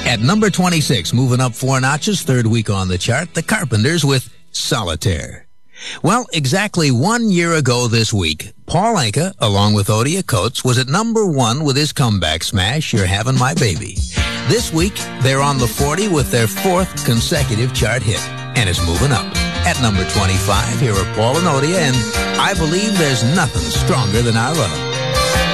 At number 26, moving up 4 notches, third week on the chart, The Carpenters with Solitaire. Well, exactly 1 year ago this week, Paul Anka, along with Odia Coates, was at number 1 with his comeback smash, You're Having My Baby. This week, they're on the 40 with their 4th consecutive chart hit, and is moving up. At number 25, here are Paul and Odia, and I Believe There's Nothing Stronger Than Our Love.